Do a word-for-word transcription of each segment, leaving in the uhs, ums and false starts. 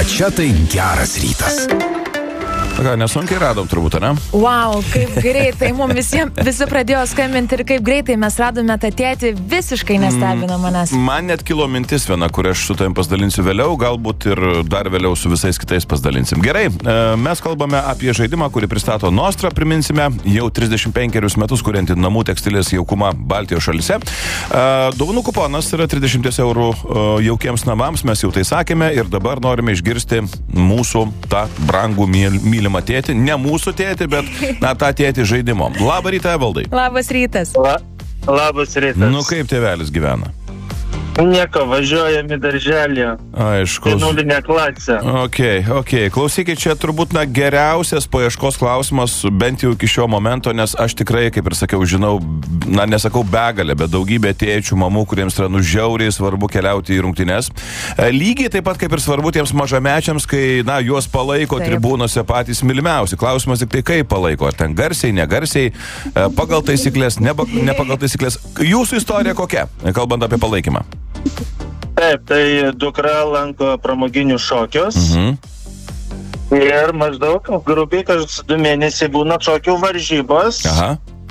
Va čia tai geras rytas. Ką, nesunkiai radom turbūt, ne? Wow, kaip greitai mums visi, visi pradėjo skambinti ir kaip greitai mes radome tą tėtį, visiškai nestebina manęs. Man net kilo mintis viena, kur aš su tavim pasidalinsiu vėliau, galbūt ir dar vėliau su visais kitais pasidalinsim. Gerai, mes kalbame apie žaidimą, kurį pristato Nostra, priminsime, jau trisdešimt penkerius metus kurianti namų tekstilės jaukumą Baltijos šalyse. Dovanų kuponas yra trisdešimt eurų jaukiems namams, mes jau tai sakėme ir dabar norime išgirsti mūsų tą brangų mylimą tėtį, ne mūsų tėtį, bet na, tą tėtį žaidimo. Labą rytą, Evaldai. Labas rytas. La, labas rytas. Nu kaip tėvelis gyvena? Nieko, važiuojam į darželį. Aišku. Į nulinę klasę. Ok, ok. Klausykit, čia turbūt na, geriausias paieškos klausimas, bent jau iki šio momento, nes aš tikrai, kaip ir sakiau, žinau, na, nesakau begalę, bet daugybė tėčių, mamų, kuriems yra nužiauriai svarbu keliauti į rungtynes. Lygiai taip pat kaip ir svarbu tiems mažamečiams, kai, na, juos palaiko taip. Tribūnose patys mylimiausi. Klausimas tik tai, kaip palaiko. Ar ten garsiai, negarsiai, pagal taisyklės, ne, ne pagal taisyklės. Jūsų istorija kokia, kalbant apie palaikymą? Taip, tai dukra lanko pramoginius šokius. Mhm. Ir maždaug grubiai kas du mėnesiai būna šokių varžybos. Aha.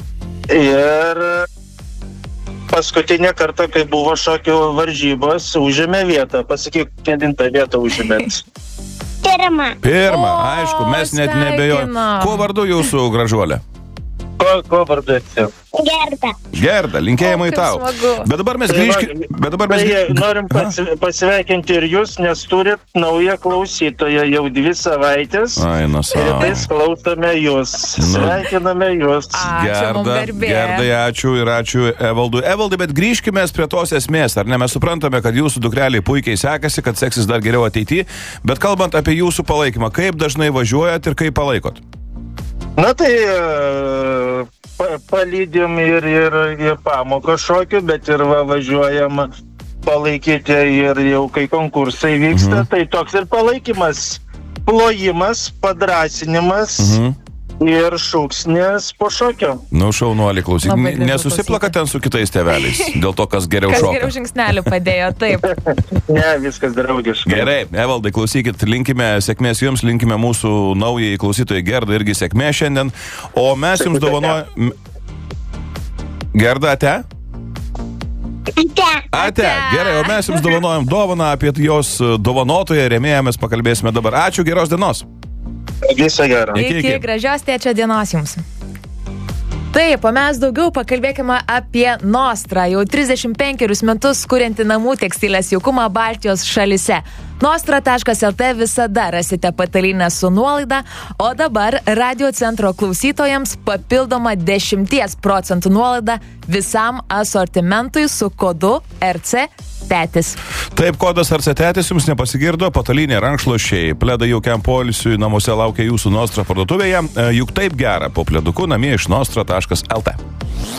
Ir paskutinę kartą, kai buvo šokių varžybos, užėmė vietą. Pasakyk, kelintą vietą užėmėt. Pirmą. Pirmą, O, aišku, mes net nebejojame. sveikinam. Kuo vardu jūsų gražuolė? Ko, ko vardu esi? Gerda. Gerda, linkėjimai O, kaip tau. smagu. Bet dabar mes grįžkime. Bet dabar mes Tai grįžkime. norim pasi, pasveikinti ir jūs, nes turit naują klausytoją jau dvi savaitės. Ai, na Ir savo. tais klausome jūs. Sveikiname jūs. Ačiū, mums garbė. Gerdai, ačiū ir ačiū Evaldui. Evaldai, bet grįžkime prie tos esmės, ar ne? Mes suprantame, kad jūsų dukreliai puikiai sekasi, kad seksis dar geriau ateityje, bet kalbant apie jūsų palaikymą, kaip dažnai važiuojat ir kaip palaikot? Na tai e, pa, palydim ir, ir, ir pamoko šokių, bet ir va, važiuojam palaikyti ir jau kai konkursai vyksta, mhm. Tai toks ir palaikymas, plojimas, padrasinimas. Mhm. Ir šūksnės po šokio. Nu, šaunuolį, klausyk. Labai gražu Nesusiplaka ten su kitais tėveliais, dėl to, kas geriau Kas šoka. geriau žingsnelį padėjo, taip. Ne, viskas draugiškai. Gerai, Evaldai, klausykit, linkime sėkmės jums, linkime mūsų naujai klausytojai Gerdai irgi sėkmė šiandien, o mes jums dovanojame... Gerda, ate? Ate. Ate, gerai, o mes jums dovanojam dovaną, apie jos dovanotoją rėmėją mes pakalbėsime dabar. Ačiū, geros dienos. Viso gero. Iki, Iki iki. gražios tėčio dienos jums. Taip, o mes daugiau pakalbėkime apie Nostrą, jau trisdešimt penkerius metus kurianti namų tekstilės jaukumą Baltijos šalyse. Nostra taškas el tė visada rasite patalynę su nuolaida, o dabar radio centro klausytojams papildoma dešimties procentų nuolaida visam asortimentui su kodu er ce tėtis. Taip, kodas er ce tėtis jums nepasigirdo, patalynė, rankšluosčiai, pledai jaukiam poilsiui namuose laukia jūsų Nostra parduotuvėje, juk taip gera po pleduku namie iš nostra taškas el tė.